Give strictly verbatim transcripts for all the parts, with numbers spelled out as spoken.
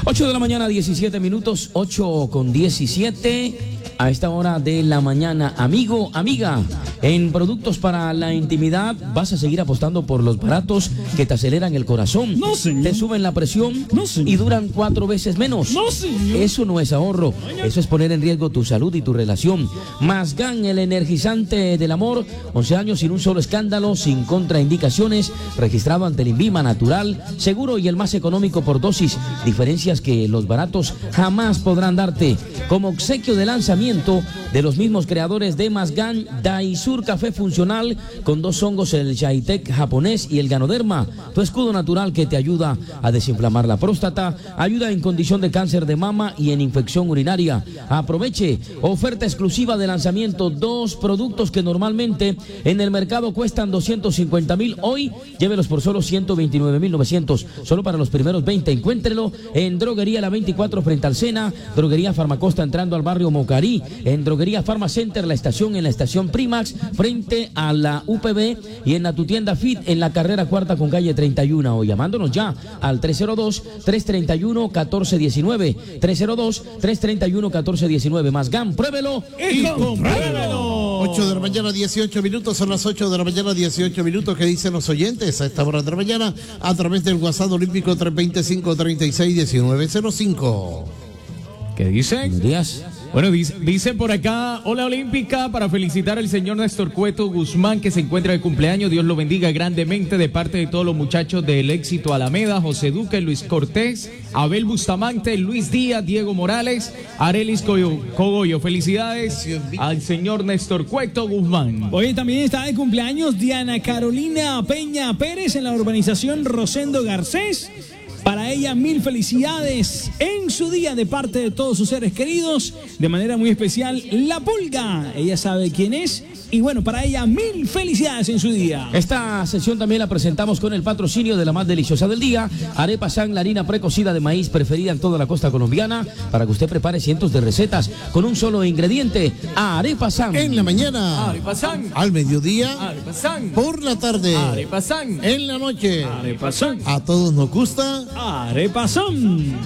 ocho de la mañana, diecisiete minutos, ocho con diecisiete. A esta hora de la mañana, amigo, amiga, en productos para la intimidad, ¿vas a seguir apostando por los baratos que te aceleran el corazón? No, señor. ¿Te suben la presión? No, señor. ¿Y duran cuatro veces menos? No, señor. Eso no es ahorro, eso es poner en riesgo tu salud y tu relación. Masgan, el energizante del amor, once años sin un solo escándalo, sin contraindicaciones, registrado ante el INVIMA, natural, seguro y el más económico por dosis. Diferencias que los baratos jamás podrán darte. Como obsequio de lanzamiento de los mismos creadores de Masgan, Daisur Café Funcional, con dos hongos, el Shaitec japonés y el Ganoderma, tu escudo natural que te ayuda a desinflamar la próstata, ayuda en condición de cáncer de mama y en infección urinaria. Aproveche, oferta exclusiva de lanzamiento, dos productos que normalmente en el mercado cuestan doscientos cincuenta mil, hoy llévelos por solo ciento veintinueve mil novecientos, solo para los primeros veinte. Encuéntrelo en Droguería La veinticuatro frente al Sena, Droguería Farmacosta entrando al barrio Mocarí, en Droguería Farmacenter, la estación en la estación Primax, frente a la U P B, y en la tu tienda Fit en la carrera cuarta con calle treinta y uno, o llamándonos ya al tres cero dos, tres tres uno, uno cuatro uno nueve, tres cero dos, tres tres uno, uno cuatro uno nueve. Masgan, pruébelo y, y compruébelo. ocho de la mañana, dieciocho minutos, son las ocho de la mañana, dieciocho minutos. ¿Qué dicen los oyentes a esta hora de la mañana? A través del WhatsApp olímpico tres dos cinco, treinta y seis, diecinueve cero cinco. ¿Qué dicen? Buenos días. Bueno, dice, dicen por acá, hola Olímpica, para felicitar al señor Néstor Cueto Guzmán, que se encuentra de cumpleaños. Dios lo bendiga grandemente de parte de todos los muchachos del Éxito Alameda, José Duque, Luis Cortés, Abel Bustamante, Luis Díaz, Diego Morales, Arelis Cogollo. Felicidades al señor Néstor Cueto Guzmán. Hoy también está de cumpleaños Diana Carolina Peña Pérez en la urbanización Rosendo Garcés. Para ella, mil felicidades en su día de parte de todos sus seres queridos. De manera muy especial, La Pulga. Ella sabe quién es. Y bueno, para ella, mil felicidades en su día. Esta sesión también la presentamos con el patrocinio de la más deliciosa del día, Arepa San, la harina precocida de maíz preferida en toda la costa colombiana, para que usted prepare cientos de recetas con un solo ingrediente. Arepa San. En la mañana. Arepa San. Al mediodía. Arepa San. Por la tarde. Arepa San. En la noche. Arepa San. A todos nos gusta. Arepa San.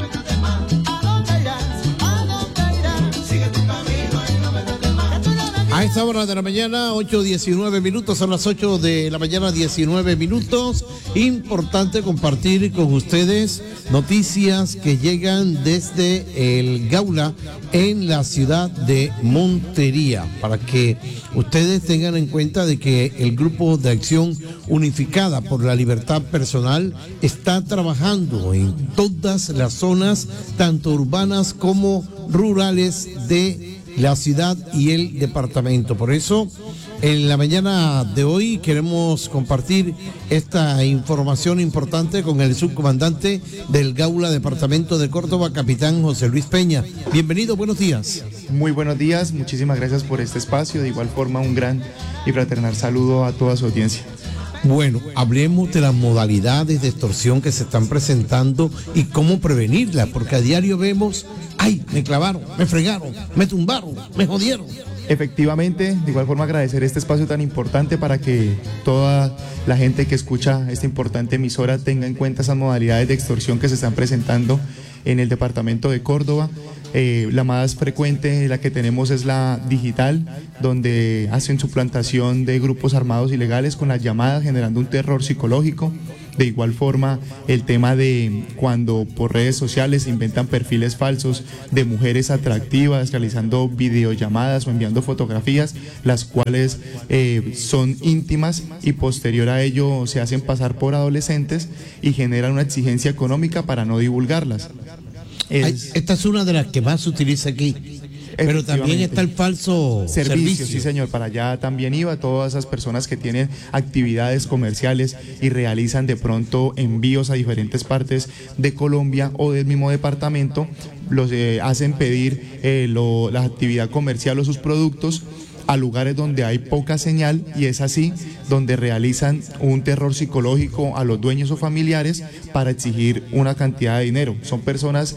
A esta hora de la mañana, ocho diecinueve minutos, son las ocho de la mañana, diecinueve minutos. Importante compartir con ustedes noticias que llegan desde el Gaula en la ciudad de Montería, para que ustedes tengan en cuenta de que el Grupo de Acción Unificada por la Libertad Personal está trabajando en todas las zonas, tanto urbanas como rurales de la ciudad y el departamento. Por eso, en la mañana de hoy queremos compartir esta información importante con el subcomandante del Gaula Departamento de Córdoba, capitán José Luis Peña. Bienvenido, buenos días. Muy buenos días, muchísimas gracias por este espacio. De igual forma, un gran y fraternal saludo a toda su audiencia. Bueno, hablemos de las modalidades de extorsión que se están presentando y cómo prevenirlas, porque a diario vemos, ay, me clavaron, me fregaron, me tumbaron, me jodieron. Efectivamente, de igual forma agradecer este espacio tan importante para que toda la gente que escucha esta importante emisora tenga en cuenta esas modalidades de extorsión que se están presentando en el departamento de Córdoba. Eh, la más frecuente, la que tenemos, es la digital, donde hacen suplantación de grupos armados ilegales con las llamadas, generando un terror psicológico. De igual forma, el tema de cuando por redes sociales inventan perfiles falsos de mujeres atractivas, realizando videollamadas o enviando fotografías, las cuales eh, son íntimas y posterior a ello se hacen pasar por adolescentes y generan una exigencia económica para no divulgarlas. Es... Ay, esta es una de las que más se utiliza aquí. Pero también está el falso servicio, servicio. Sí, señor, para allá también iba. Todas esas personas que tienen actividades comerciales y realizan de pronto envíos a diferentes partes de Colombia o del mismo departamento, los eh, hacen pedir eh, lo, la actividad comercial o sus productos a lugares donde hay poca señal, y es así donde realizan un terror psicológico a los dueños o familiares para exigir una cantidad de dinero. Son personas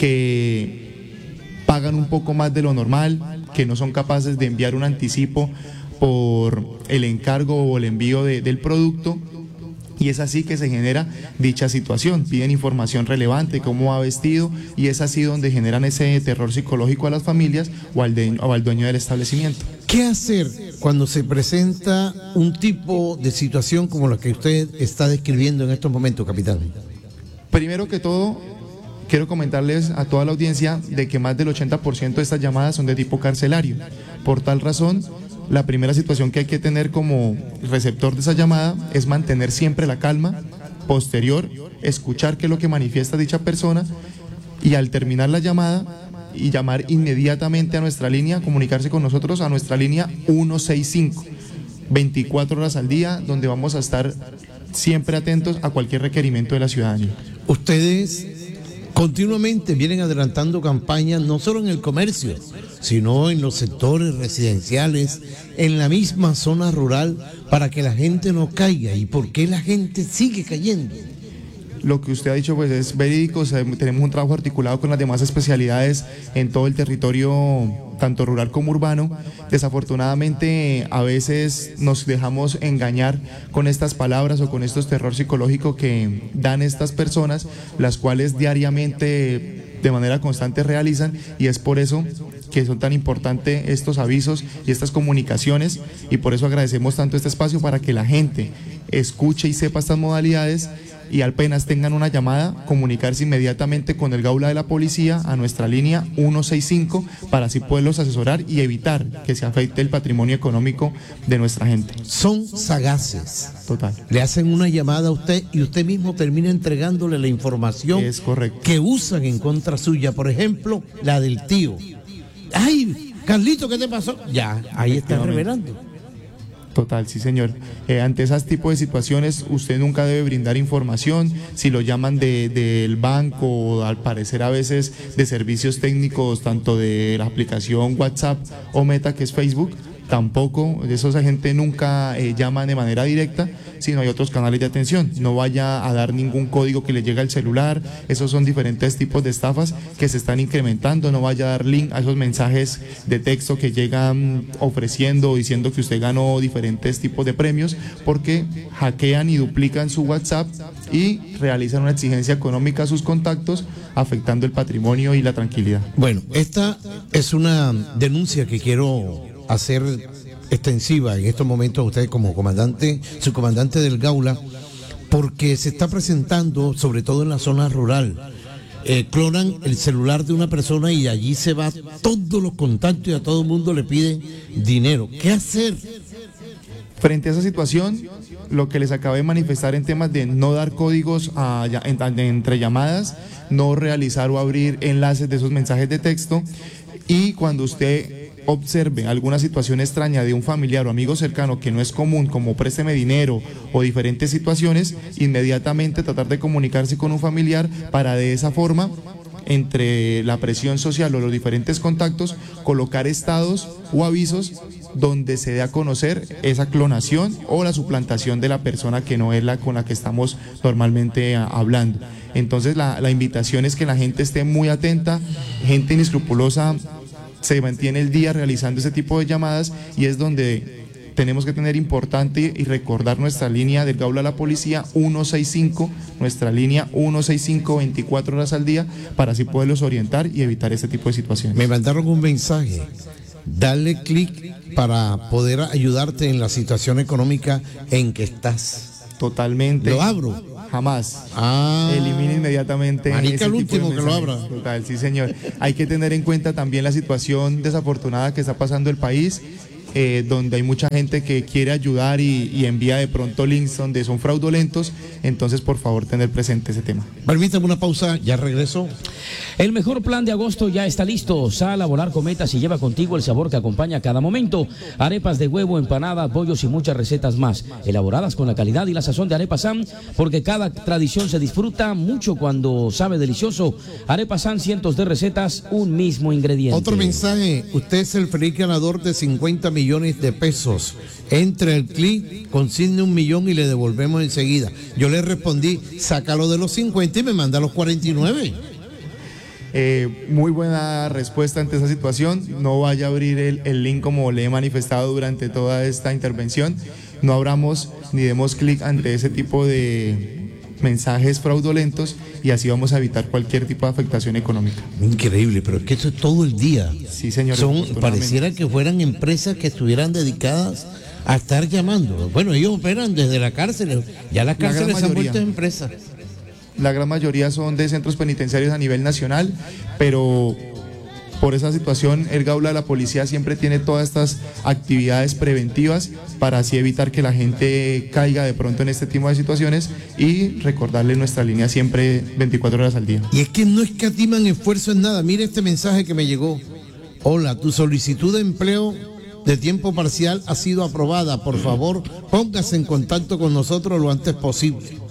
que pagan un poco más de lo normal, que no son capaces de enviar un anticipo por el encargo o el envío de, del producto, Y es así que se genera dicha situación, piden información relevante, cómo va vestido, y es así donde generan ese terror psicológico a las familias o al, de, o al dueño del establecimiento. ¿Qué hacer cuando se presenta un tipo de situación como la que usted está describiendo en estos momentos, capitán? Primero que todo, quiero comentarles a toda la audiencia de que más del ochenta por ciento de estas llamadas son de tipo carcelario. Por tal razón, la primera situación que hay que tener como receptor de esa llamada es mantener siempre la calma, posterior, escuchar qué es lo que manifiesta dicha persona y al terminar la llamada y llamar inmediatamente a nuestra línea, comunicarse con nosotros a nuestra línea ciento sesenta y cinco, veinticuatro horas al día, donde vamos a estar siempre atentos a cualquier requerimiento de la ciudadanía. Ustedes continuamente vienen adelantando campañas no solo en el comercio, sino en los sectores residenciales, en la misma zona rural, para que la gente no caiga. ¿Y por qué la gente sigue cayendo? Lo que usted ha dicho pues es verídico, o sea, tenemos un trabajo articulado con las demás especialidades en todo el territorio, tanto rural como urbano. Desafortunadamente a veces nos dejamos engañar con estas palabras o con estos terror psicológico que dan estas personas, las cuales diariamente de manera constante realizan, y es por eso que son tan importantes estos avisos y estas comunicaciones, y por eso agradecemos tanto este espacio para que la gente escuche y sepa estas modalidades y apenas tengan una llamada, comunicarse inmediatamente con el Gaula de la Policía a nuestra línea ciento sesenta y cinco para así poderlos asesorar y evitar que se afecte el patrimonio económico de nuestra gente. Son sagaces. Total. Le hacen una llamada a usted y usted mismo termina entregándole la información Es correcto. que usan en contra suya. Por ejemplo, la del tío. ¡Ay, Carlito, qué te pasó! Ya, ahí está revelando. Total, sí señor. Eh, ante esas tipos de situaciones usted nunca debe brindar información. Si lo llaman de, del banco o al parecer a veces de servicios técnicos, tanto de la aplicación WhatsApp o Meta que es Facebook, tampoco, esos agentes nunca eh, llaman de manera directa, sino hay otros canales de atención. No vaya a dar ningún código que le llegue al celular, esos son diferentes tipos de estafas que se están incrementando. No vaya a dar link a esos mensajes de texto que llegan ofreciendo o diciendo que usted ganó diferentes tipos de premios, porque hackean y duplican su WhatsApp y realizan una exigencia económica a sus contactos, afectando el patrimonio y la tranquilidad. Bueno, esta es una denuncia que quiero hacer extensiva en estos momentos a usted como comandante, su comandante del Gaula, porque se está presentando, sobre todo en la zona rural, eh, clonan el celular de una persona y allí se va todos los contactos y a todo el mundo le piden dinero. ¿Qué hacer? Frente a esa situación, lo que les acabé de manifestar en temas de no dar códigos a, en, entre llamadas, no realizar o abrir enlaces de esos mensajes de texto, y cuando usted observe alguna situación extraña de un familiar o amigo cercano que no es común, como présteme dinero o diferentes situaciones, inmediatamente tratar de comunicarse con un familiar para de esa forma, entre la presión social o los diferentes contactos, colocar estados o avisos donde se dé a conocer esa clonación o la suplantación de la persona que no es la con la que estamos normalmente a, hablando. Entonces la, la invitación es que la gente esté muy atenta, gente inescrupulosa se mantiene el día realizando ese tipo de llamadas, y es donde tenemos que tener importante y recordar nuestra línea del Gaula a la Policía ciento sesenta y cinco, nuestra línea ciento sesenta y cinco, veinticuatro horas al día, para así poderlos orientar y evitar ese tipo de situaciones. Me mandaron un mensaje, dale clic para poder ayudarte en la situación económica en que estás. Totalmente. ¿Lo abro? Jamás. Ah, Elimina inmediatamente. Marica, el último que lo abra. Total, sí señor. Hay que tener en cuenta también la situación desafortunada que está pasando el país, eh, donde hay mucha gente que quiere ayudar y, y envía de pronto links donde son fraudulentos. Entonces, por favor, tener presente ese tema. Permítame una pausa, ya regreso. El mejor plan de agosto ya está listo. Sal a volar cometas y lleva contigo el sabor que acompaña cada momento. Arepas de huevo, empanadas, bollos y muchas recetas más, elaboradas con la calidad y la sazón de Arepa Sam, porque cada tradición se disfruta mucho cuando sabe delicioso. Arepa Sam, cientos de recetas, un mismo ingrediente. Otro mensaje, usted es el feliz ganador de cincuenta millones de pesos. Entre el clic, consigne un millón y le devolvemos enseguida. Yo le respondí, sácalo de los cincuenta y me manda los cuarenta y nueve. Eh, muy buena respuesta ante esa situación. No vaya a abrir el, el link como le he manifestado durante toda esta intervención. no abramos ni demos clic ante ese tipo de mensajes fraudulentos y así vamos a evitar cualquier tipo de afectación económica. Increíble, pero es que eso es todo el día. Sí, señor. Son, pareciera que fueran empresas que estuvieran dedicadas a estar llamando. Bueno, ellos operan desde la cárcel, ya las cárceles se han vuelto empresas. La gran mayoría son de centros penitenciarios a nivel nacional, pero por esa situación el Gaula de la Policía siempre tiene todas estas actividades preventivas para así evitar que la gente caiga de pronto en este tipo de situaciones y recordarle nuestra línea siempre veinticuatro horas al día. Y es que no escatiman esfuerzo en nada. Mire este mensaje que me llegó. Hola, tu solicitud de empleo de tiempo parcial ha sido aprobada. Por favor, póngase en contacto con nosotros lo antes posible.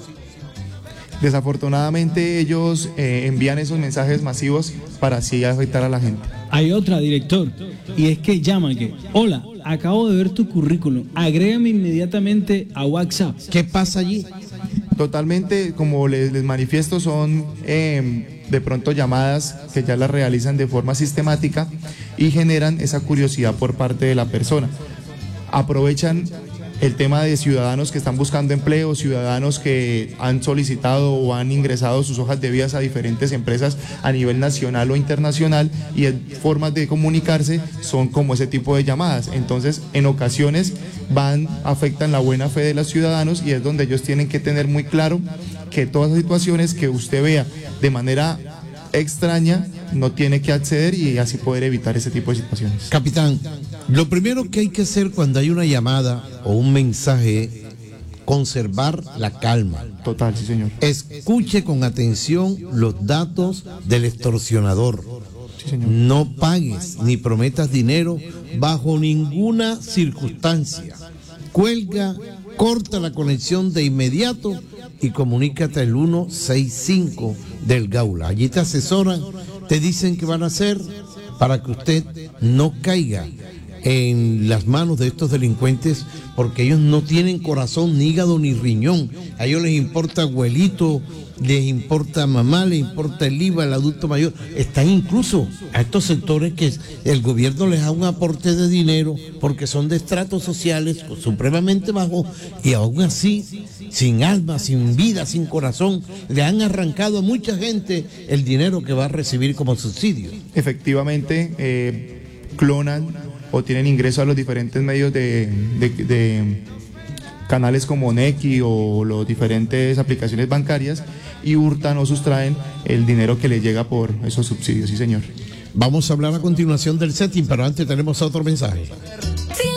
Desafortunadamente ellos eh, envían esos mensajes masivos para así afectar a la gente. Hay otra, director, y es que llaman que, hola, acabo de ver tu currículum, agrégame inmediatamente a WhatsApp. ¿Qué pasa allí? Totalmente, como les, les manifiesto, son eh, de pronto llamadas que ya las realizan de forma sistemática y generan esa curiosidad por parte de la persona. Aprovechan el tema de ciudadanos que están buscando empleo, ciudadanos que han solicitado o han ingresado sus hojas de vida a diferentes empresas a nivel nacional o internacional, y formas de comunicarse son como ese tipo de llamadas. Entonces, en ocasiones van, afectan la buena fe de los ciudadanos y es donde ellos tienen que tener muy claro que todas las situaciones que usted vea de manera extraña no tiene que acceder y así poder evitar ese tipo de situaciones. Capitán, lo primero que hay que hacer cuando hay una llamada o un mensaje, conservar la calma. Total, sí, señor. Escuche con atención los datos del extorsionador. Sí, señor. No pagues ni prometas dinero bajo ninguna circunstancia. Cuelga, corta la conexión de inmediato y comunícate al ciento sesenta y cinco del Gaula. Allí te asesoran, te dicen qué van a hacer para que usted no caiga en las manos de estos delincuentes, porque ellos no tienen corazón, ni hígado, ni riñón. A ellos les importa abuelito, les importa mamá, les importa el I V A, el adulto mayor. Están incluso a estos sectores que el gobierno les da un aporte de dinero porque son de estratos sociales supremamente bajos y aún así, sin alma, sin vida, sin corazón, le han arrancado a mucha gente el dinero que va a recibir como subsidio. Efectivamente, eh, clonan o tienen ingreso a los diferentes medios de, de, de canales como Nequi o las diferentes aplicaciones bancarias y hurtan o sustraen el dinero que les llega por esos subsidios, sí, señor. Vamos a hablar a continuación del setting, pero antes tenemos otro mensaje.